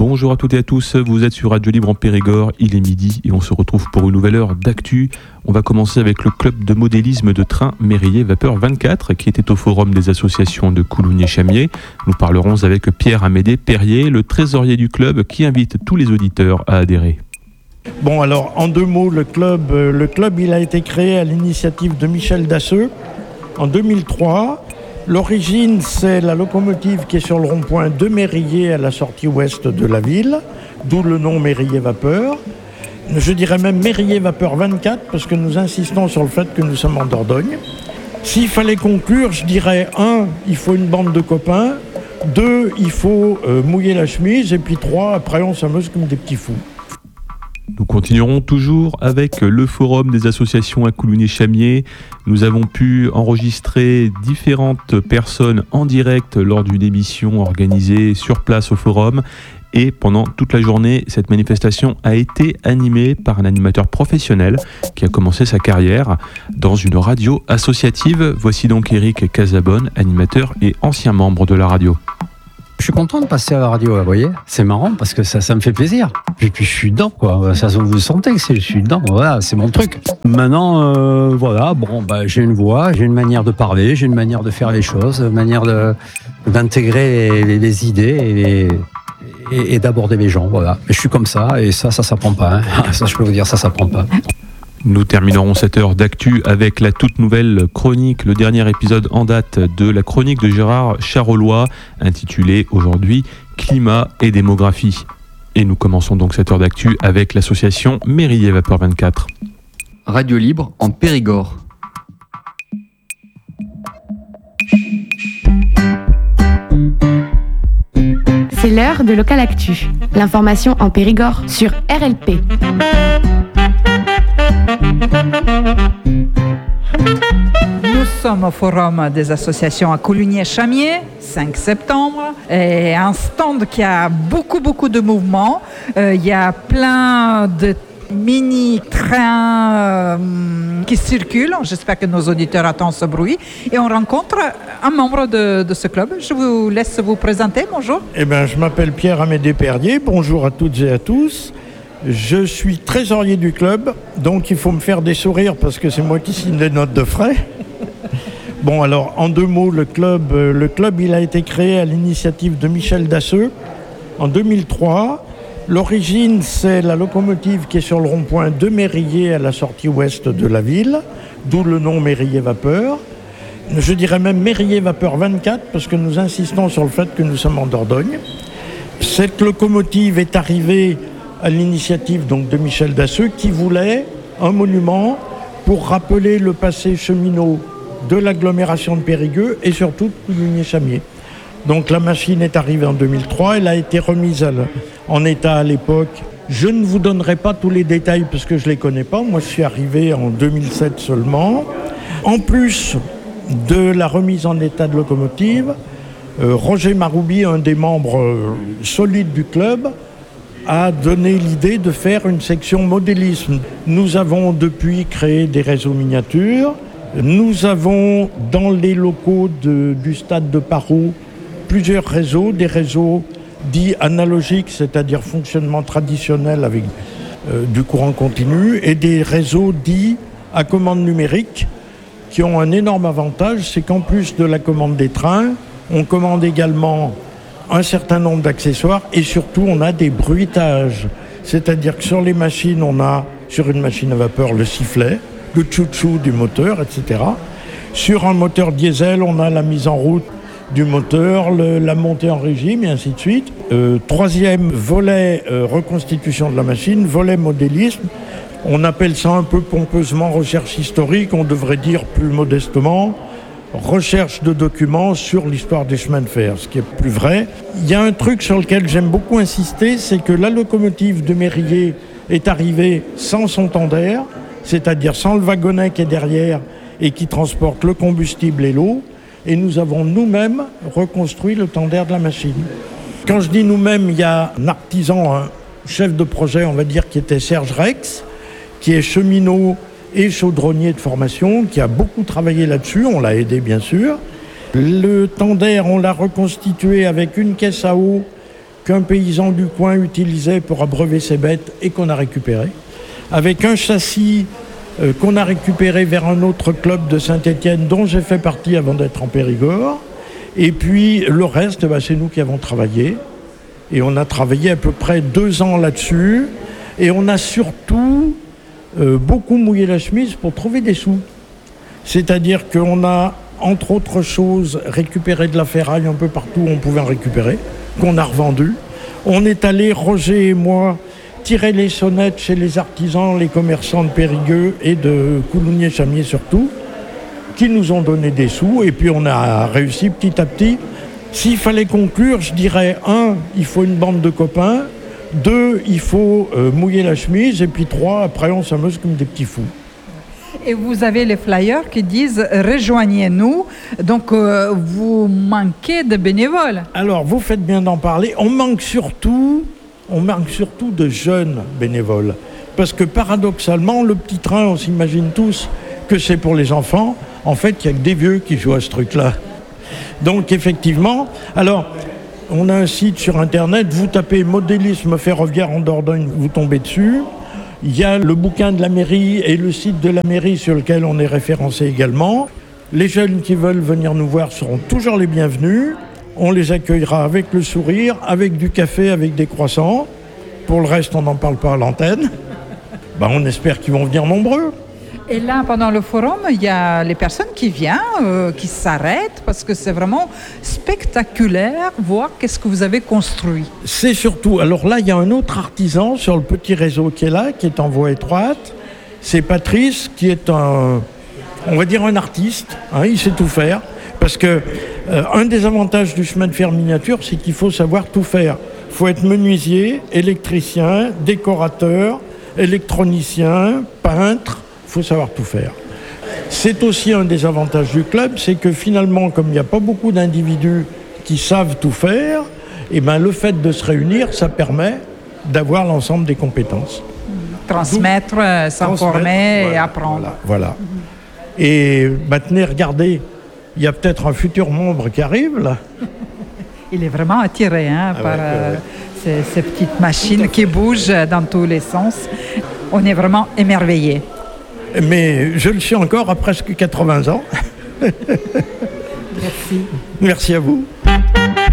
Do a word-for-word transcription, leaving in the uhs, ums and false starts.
Bonjour à toutes et à tous, vous êtes sur Radio Libre en Périgord, il est midi et on se retrouve pour une nouvelle heure d'actu. On va commencer avec le club de modélisme de train Mérier Vapeur vingt-quatre qui était au forum des associations de Coulounier-Chamiers. Nous parlerons avec Pierre-Amédée Perrier, le trésorier du club qui invite tous les auditeurs à adhérer. Bon alors en deux mots, le club, le club il a été créé à l'initiative de Michel Dasseux en deux mille trois. L'origine, c'est la locomotive qui est sur le rond-point de Mérier à la sortie ouest de la ville, d'où le nom Mérier Vapeur. Je dirais même Mérier Vapeur vingt-quatre parce que nous insistons sur le fait que nous sommes en Dordogne. S'il fallait conclure, je dirais un, il faut une bande de copains, deux, il faut euh, mouiller la chemise, et puis trois, après on s'amuse comme des petits fous. Nous continuerons toujours avec le forum des associations à Coulounier-Chamiers. Nous avons pu enregistrer différentes personnes en direct lors d'une émission organisée sur place au forum. Et pendant toute la journée, cette manifestation a été animée par un animateur professionnel qui a commencé sa carrière dans une radio associative. Voici donc Eric Casabonne, animateur et ancien membre de la radio. Je suis content de passer à la radio, vous voyez. C'est marrant parce que ça, ça me fait plaisir. Et puis je suis dedans, quoi. Ça, vous sentez que c'est, je suis dedans. Voilà, c'est mon truc. Maintenant, euh, voilà, bon, bah, j'ai une voix, j'ai une manière de parler, j'ai une manière de faire les choses, une manière de, d'intégrer les, les idées et, les, et, et d'aborder les gens, voilà. Et je suis comme ça, et ça, ça s'apprend pas. Hein. Ça, je peux vous dire, ça s'apprend pas. Nous terminerons cette heure d'actu avec la toute nouvelle chronique, le dernier épisode en date de la chronique de Gérard Charolois, intitulée aujourd'hui « Climat et démographie ». Et nous commençons donc cette heure d'actu avec l'association Mérier Vapeur vingt-quatre. Radio Libre en Périgord. C'est l'heure de Local Actu. L'information en Périgord sur R L P. Nous sommes au forum des associations à Coulounier-Chamiers, cinq septembre, et un stand qui a beaucoup beaucoup de mouvements. Euh, il y a plein de mini-trains euh, qui circulent. J'espère que nos auditeurs attendent ce bruit. Et on rencontre un membre de, de ce club. Je vous laisse vous présenter. Bonjour. Eh bien, je m'appelle Pierre-Amédée Perrier. Bonjour à toutes et à tous. Je suis trésorier du club, donc il faut me faire des sourires parce que c'est moi qui signe les notes de frais. Bon, alors, en deux mots, le club, le club il a été créé à l'initiative de Michel Dasseux en deux mille trois. L'origine, c'est la locomotive qui est sur le rond-point de Mérier à la sortie ouest de la ville, d'où le nom Mérier Vapeur. Je dirais même Mérier Vapeur vingt-quatre parce que nous insistons sur le fait que nous sommes en Dordogne. Cette locomotive est arrivée à l'initiative donc de Michel Dasseux qui voulait un monument pour rappeler le passé cheminot de l'agglomération de Périgueux et surtout de Coulounier-Chamiers. Donc la machine est arrivée en deux mille trois, elle a été remise à le, en état à l'époque. Je ne vous donnerai pas tous les détails parce que je ne les connais pas, moi je suis arrivé en deux mille sept seulement. En plus de la remise en état de locomotive, euh, Roger Maroubi, un des membres euh, solides du club, a donné l'idée de faire une section modélisme. Nous avons depuis créé des réseaux miniatures. Nous avons dans les locaux de, du stade de Parot plusieurs réseaux, des réseaux dits analogiques, c'est-à-dire fonctionnement traditionnel avec euh, du courant continu, et des réseaux dits à commande numérique qui ont un énorme avantage, c'est qu'en plus de la commande des trains, on commande également un certain nombre d'accessoires et surtout on a des bruitages. C'est-à-dire que sur les machines, on a sur une machine à vapeur le sifflet, le tchou-tchou du moteur, et cetera. Sur un moteur diesel, on a la mise en route du moteur, le, la montée en régime et ainsi de suite. Euh, troisième volet, euh, reconstitution de la machine, volet modélisme. On appelle ça un peu pompeusement recherche historique, on devrait dire plus modestement recherche de documents sur l'histoire des chemins de fer, ce qui est plus vrai. Il y a un truc sur lequel j'aime beaucoup insister, c'est que la locomotive de Mérier est arrivée sans son tender, c'est-à-dire sans le wagonnet qui est derrière et qui transporte le combustible et l'eau, et nous avons nous-mêmes reconstruit le tender de la machine. Quand je dis nous-mêmes, il y a un artisan, un chef de projet, on va dire, qui était Serge Rex, qui est cheminot et chaudronnier de formation, qui a beaucoup travaillé là-dessus, on l'a aidé bien sûr. Le tender, on l'a reconstitué avec une caisse à eau qu'un paysan du coin utilisait pour abreuver ses bêtes et qu'on a récupéré. Avec un châssis euh, qu'on a récupéré vers un autre club de Saint-Étienne dont j'ai fait partie avant d'être en Périgord. Et puis le reste, bah, c'est nous qui avons travaillé. Et on a travaillé à peu près deux ans là-dessus. Et on a surtout euh, beaucoup mouillé la chemise pour trouver des sous. C'est-à-dire qu'on a, entre autres choses, récupéré de la ferraille un peu partout où on pouvait en récupérer, qu'on a revendu. On est allé, Roger et moi, tirer les sonnettes chez les artisans, les commerçants de Périgueux et de Coulugné-Chamiers surtout, qui nous ont donné des sous. Et puis on a réussi petit à petit. S'il fallait conclure, je dirais, un, il faut une bande de copains. Deux, il faut euh, mouiller la chemise. Et puis trois, après, on s'amuse comme des petits fous. Et vous avez les flyers qui disent « Rejoignez-nous ». Donc, euh, vous manquez de bénévoles. Alors, vous faites bien d'en parler. On manque surtout, on manque surtout de jeunes bénévoles. Parce que paradoxalement, le petit train, on s'imagine tous que c'est pour les enfants. En fait, il n'y a que des vieux qui jouent à ce truc-là. Donc, effectivement, alors... on a un site sur Internet, vous tapez « modélisme ferroviaire en Dordogne », vous tombez dessus. Il y a le bouquin de la mairie et le site de la mairie sur lequel on est référencé également. Les jeunes qui veulent venir nous voir seront toujours les bienvenus. On les accueillera avec le sourire, avec du café, avec des croissants. Pour le reste, on n'en parle pas à l'antenne. Ben, on espère qu'ils vont venir nombreux. Et là, pendant le forum, il y a les personnes qui viennent, euh, qui s'arrêtent, parce que c'est vraiment spectaculaire, voir qu'est-ce que vous avez construit. C'est surtout... Alors là, il y a un autre artisan sur le petit réseau qui est là, qui est en voie étroite. C'est Patrice, qui est un... on va dire un artiste. Hein, il sait tout faire. Parce que euh, un des avantages du chemin de fer miniature, c'est qu'il faut savoir tout faire. Il faut être menuisier, électricien, décorateur, électronicien, peintre. Il faut savoir tout faire. C'est aussi un des avantages du club, c'est que finalement, comme il n'y a pas beaucoup d'individus qui savent tout faire, et ben le fait de se réunir, ça permet d'avoir l'ensemble des compétences. Transmettre, euh, s'informer et voilà, apprendre. Voilà. voilà. Et maintenant, regardez, il y a peut-être un futur membre qui arrive là. Il est vraiment attiré hein, ah par ouais, euh, ouais. Ces, ces petites machines qui bougent dans tous les sens. On est vraiment émerveillés. Mais je le suis encore à presque quatre-vingts ans. Merci. Merci à vous.